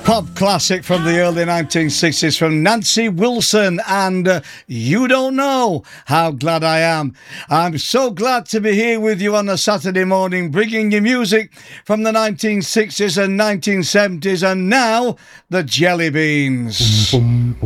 pop classic from the early 1960s from Nancy Wilson and You Don't Know How Glad I Am. I'm so glad to be here with you on a Saturday morning, bringing you music from the 1960s and 1970s and now the Jelly Beans.